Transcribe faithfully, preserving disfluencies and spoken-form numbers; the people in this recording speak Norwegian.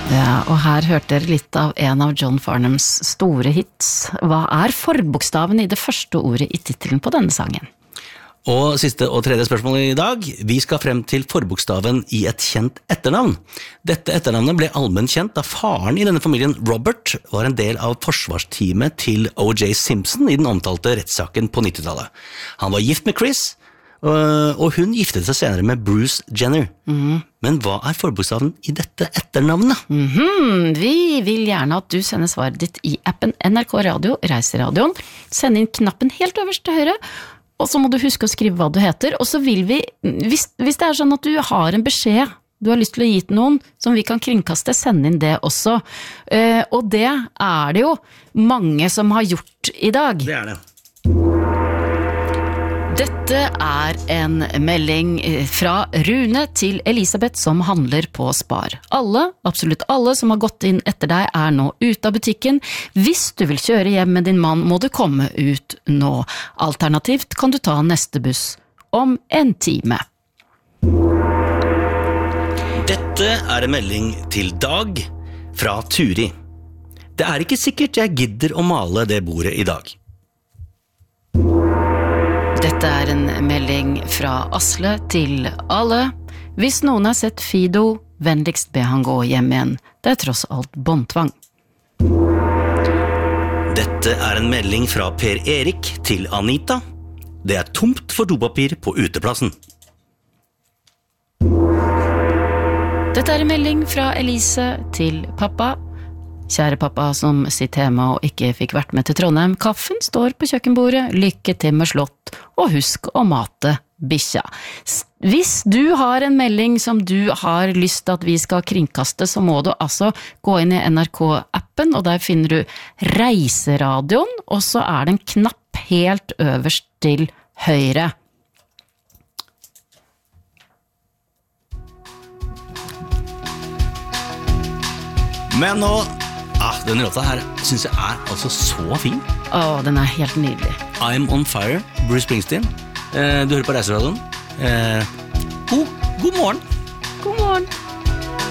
Ja, og her hørte dere litt av en av John Farnhams store hits. Hva er forbokstaven i det første ordet i titelen på denne sangen? Og siste og tredje spørsmål i dag. Vi skal frem til forbokstaven i et kjent etternavn. Dette etternavnet ble allment kjent da faren i denne familien, Robert, var en del av forsvarsteamet til O J Simpson i den omtalte rettssaken på nittitallet. Han var gift med Chris, og hun giftet seg senere med Bruce Jenner. Mm. Men hva er forbokstaven i dette etternavnet? Mm-hmm. Vi vil gjerne at du sender svaret ditt i appen N R K Radio, Reiseradioen. Send inn knappen helt øverst til høyre, og så må du huske å skrive hva du heter. Og så vil vi, hvis, hvis det er sånn at du har en beskjed du har lyst til å gi til noen som vi kan kringkaste, send inn det også. Uh, og det er det jo mange som har gjort i dag. Det er det. Dette er en melding fra Rune til Elisabeth som handler på Spar. Alle, absolutt alle som har gått inn etter deg er nå ute av butikken. Hvis du vil kjøre hjem med din mann, må du komme ut nå. Alternativt kan du ta neste buss om en time. Dette er en melding til Dag fra Turi. Det er ikke sikkert jeg gidder å male det bordet i dag. Dette er en melding fra Asle til alle. Hvis noen har sett Fido, vennligst be han gå hjem igjen. Det er tross alt båndtvang. Dette er en melding fra Per Erik til Anita. Det er tomt for dopapir på uteplassen. Dette er en melding fra Elise til pappa. Kjære pappa som sitter hjemme og ikke fikk vært med til Trondheim, kaffen står på kjøkkenbordet, lykke til med slått, og husk å mate bikkja. Hvis du har en melding som du har lyst til at vi skal kringkaste, så må du altså gå inn i N R K-appen, og der finner du Reiseradioen, og så er det en knapp helt øverst til høyre. Men nå... Ah, denne låta her synes jeg er altså så fin. Åh, den er helt nydelig. I'm on fire, Bruce Springsteen. Eh, du hører på Reiseradioen. Eh, god, god morgen.